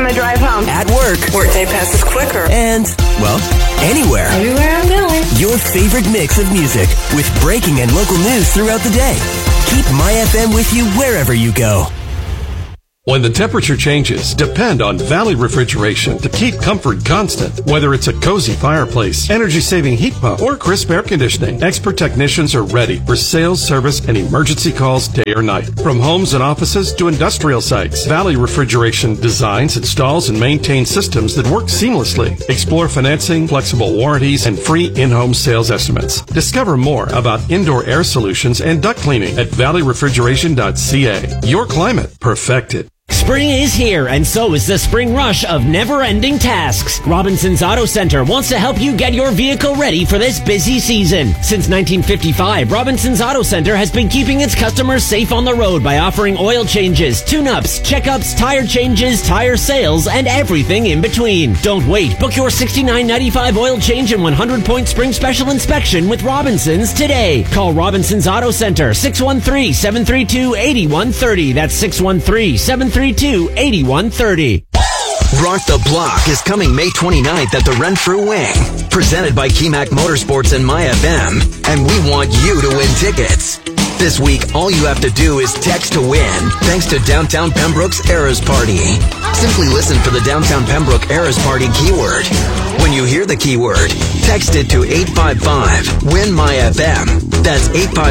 I drive home. At work. Workday passes quicker. And, well, anywhere. Everywhere I'm going. Your favorite mix of music with breaking and local news throughout the day. Keep My FM with you wherever you go. When the temperature changes, depend on Valley Refrigeration to keep comfort constant. Whether it's a cozy fireplace, energy-saving heat pump, or crisp air conditioning, expert technicians are ready for sales, service, and emergency calls day or night. From homes and offices to industrial sites, Valley Refrigeration designs, installs, and maintains systems that work seamlessly. Explore financing, flexible warranties, and free in-home sales estimates. Discover more about indoor air solutions and duct cleaning at valleyrefrigeration.ca. Your climate perfected. Spring is here, and so is the spring rush of never-ending tasks. Robinson's Auto Center wants to help you get your vehicle ready for this busy season. Since 1955, Robinson's Auto Center has been keeping its customers safe on the road by offering oil changes, tune-ups, checkups, tire changes, tire sales, and everything in between. Don't wait. Book your $69.95 oil change and 100-point spring special inspection with Robinson's today. Call Robinson's Auto Center, 613-732-8130. That's 613-732-8130. Rock the Block is coming May 29th at the Renfrew Wing. Presented by KeyMac Motorsports and MyFM. And we want you to win tickets. This week, all you have to do is text to win, thanks to Downtown Pembroke's Eras Party. Simply listen for the Downtown Pembroke Eras Party keyword. When you hear the keyword, text it to 855-WIN-MyFM. That's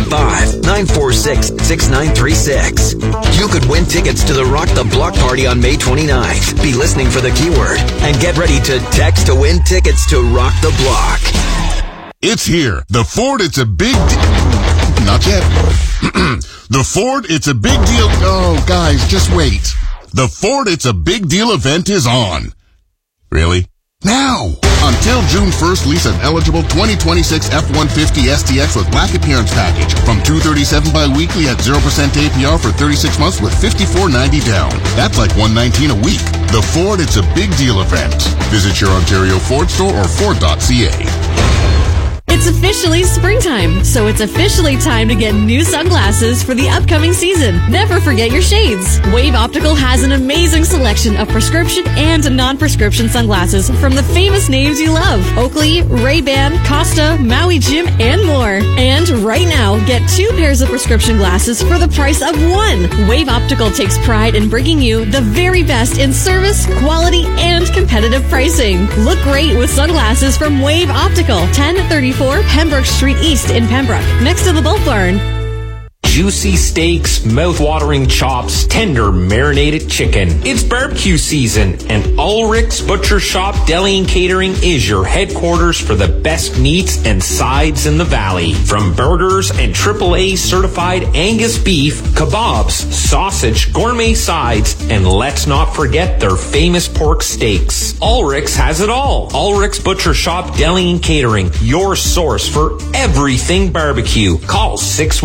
855-946-6936. You could win tickets to the Rock the Block party on May 29th. Be listening for the keyword and get ready to text to win tickets to Rock the Block. It's here. The Ford It's a Big Not yet. The Ford It's a Big Deal. Oh, guys, just wait. The Ford It's a Big Deal event is on. Really? Now! Until June 1st, lease an eligible 2026 F-150 STX with black appearance package from $237 bi-weekly at 0% APR for 36 months with $54.90 down. That's like $119 a week. The Ford It's a Big Deal event. Visit your Ontario Ford store or Ford.ca. It's officially springtime, so it's officially time to get new sunglasses for the upcoming season. Never forget your shades. Wave Optical has an amazing selection of prescription and non-prescription sunglasses from the famous names you love. Oakley, Ray-Ban, Costa, Maui Jim, and more. And right now, get 2 pairs of prescription glasses for the price of 1. Wave Optical takes pride in bringing you the very best in service, quality, and competitive pricing. Look great with sunglasses from Wave Optical, 1034 Pembroke Street East in Pembroke, next to the Boat Barn. Juicy steaks, mouth-watering chops, tender marinated chicken. It's barbecue season, and Ulrich's Butcher Shop Deli and Catering is your headquarters for the best meats and sides in the valley. From burgers and AAA certified Angus beef, kebabs, sausage, gourmet sides, and let's not forget their famous pork steaks. Ulrich's has it all. Ulrich's Butcher Shop Deli and Catering, your source for everything barbecue. Call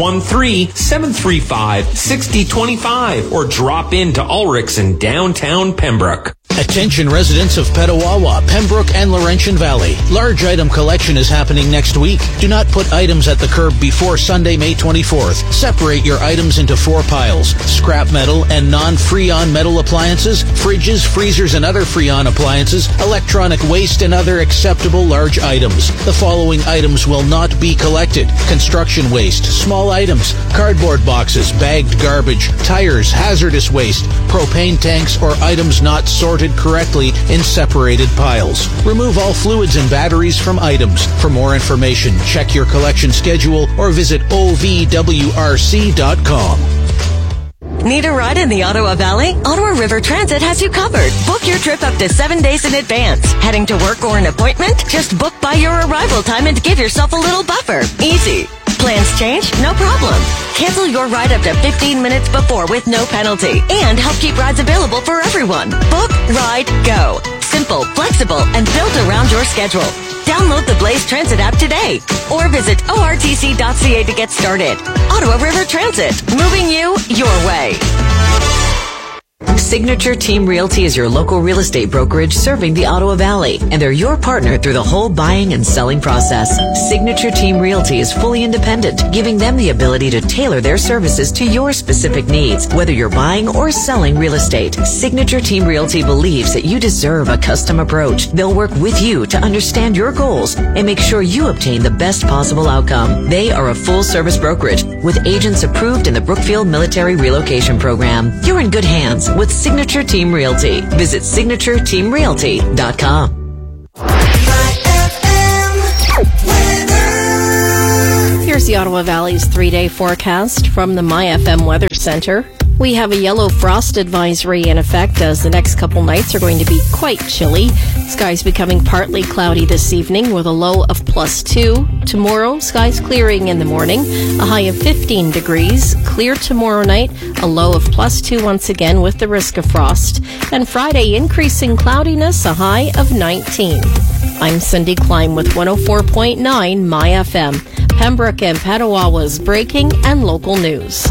613-735-6025 or drop in to Ulrich's in downtown Pembroke. Attention residents of Petawawa, Pembroke, and Laurentian Valley. Large item collection is happening next week. Do not put items at the curb before Sunday, May 24th. Separate your items into 4 piles. Scrap metal and non-Freon metal appliances, fridges, freezers, and other Freon appliances, electronic waste, and other acceptable large items. The following items will not be collected: construction waste, small items, cardboard boxes, bagged garbage, tires, hazardous waste, propane tanks, or items not sorted correctly in separated piles. Remove all fluids and batteries from items. For more information, check your collection schedule or visit ovwrc.com. Need a ride in the Ottawa Valley? Ottawa River Transit has you covered. Book your trip up to 7 days in advance. Heading to work or an appointment? Just book by your arrival time and give yourself a little buffer. Easy. Plans change? No problem. Cancel your ride up to 15 minutes before with no penalty and help keep rides available for everyone. Book, ride, go. Simple, flexible, and built around your schedule. Download the Blaze Transit app today or visit ortc.ca to get started. Ottawa River Transit, moving you your way. Signature Team Realty is your local real estate brokerage serving the Ottawa Valley, and they're your partner through the whole buying and selling process. Signature Team Realty is fully independent, giving them the ability to tailor their services to your specific needs, whether you're buying or selling real estate. Signature Team Realty believes that you deserve a custom approach. They'll work with you to understand your goals and make sure you obtain the best possible outcome. They are a full-service brokerage with agents approved in the Brookfield Military Relocation Program. You're in good hands with Signature Team Realty. Visit signatureteamrealty.com. Here's the Ottawa Valley's 3-day forecast from the MyFM Weather Center. We have a yellow frost advisory in effect as the next couple nights are going to be quite chilly. Skies becoming partly cloudy this evening with a low of +2. Tomorrow, skies clearing in the morning, a high of 15 degrees. Clear tomorrow night, a low of +2 once again with the risk of frost. And Friday, increasing cloudiness, a high of 19. I'm Cindy Klein with 104.9 MyFM. Pembroke and Petawawa's breaking and local news.